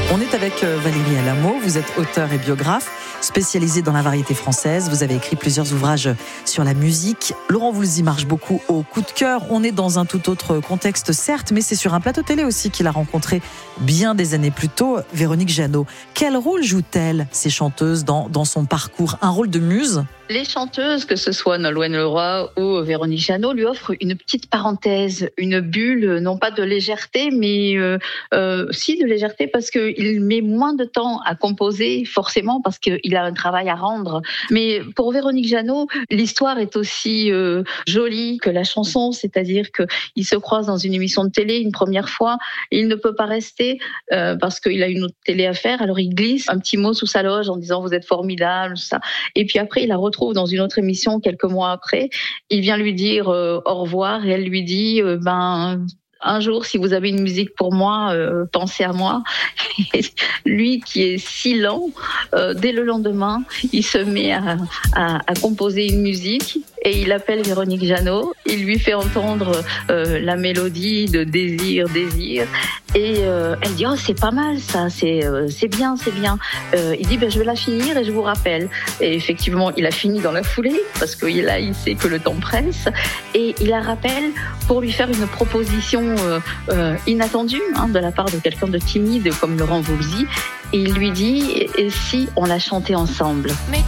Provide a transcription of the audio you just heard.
On est avec Valérie Alamo, vous êtes auteure et biographe, spécialisée dans la variété française. Vous avez écrit plusieurs ouvrages sur la musique. Laurent Voulzy marche beaucoup au coup de cœur. On est dans un tout autre contexte, certes, mais c'est sur un plateau télé aussi qu'il a rencontré bien des années plus tôt Véronique Jeannot. Quel rôle jouent-elles, ces chanteuses, dans son parcours? Un rôle de muse? Les chanteuses, que ce soit Nolwenn Leroy ou Véronique Jeannot, lui offrent une petite parenthèse, une bulle, non pas de légèreté, mais si de légèreté, parce qu'il met moins de temps à composer, forcément, parce qu'il a un travail à rendre. Mais pour Véronique Jeannot, l'histoire est aussi jolie que la chanson, c'est-à-dire qu'il se croise dans une émission de télé une première fois, il ne peut pas rester parce qu'il a une autre télé à faire, alors il glisse un petit mot sous sa loge en disant « vous êtes formidable », ça. Et puis après, il la retrouve dans une autre émission quelques mois après, il vient lui dire au revoir et elle lui dit un jour, si vous avez une musique pour moi, pensez à moi. Et lui, qui est si lent, dès le lendemain, il se met à composer une musique et il appelle Véronique Jeannot. Il lui fait entendre la mélodie de Désir, Désir. Et elle dit « Oh, c'est pas mal ça, c'est bien, c'est bien ». Il dit « Je vais la finir et je vous rappelle ». Et effectivement, il a fini dans la foulée parce que là, il sait que le temps presse. Et il la rappelle pour lui faire une proposition inattendue de la part de quelqu'un de timide comme Laurent Voulzy. Et il lui dit « Et si on la chantait ensemble ?» Mais